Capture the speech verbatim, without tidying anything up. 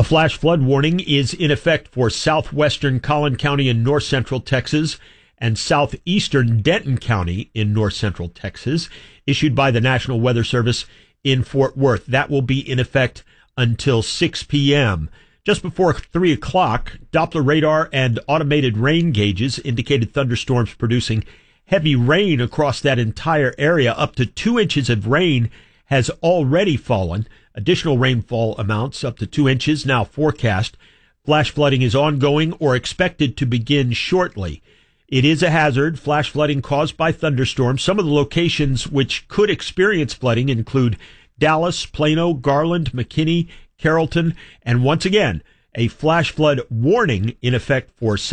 A flash flood warning is in effect for southwestern Collin County in north central Texas and southeastern Denton County in north central Texas, issued by the National Weather Service in Fort Worth. That will be in effect until six p.m. Just before three o'clock, Doppler radar and automated rain gauges indicated thunderstorms producing heavy rain across that entire area. Up to two inches of rain has already fallen. Additional rainfall amounts up to two inches now forecast. Flash flooding is ongoing or expected to begin shortly. It is a hazard, flash flooding caused by thunderstorms. Some of the locations which could experience flooding include Dallas, Plano, Garland, McKinney, Carrollton, and once again, a flash flood warning in effect for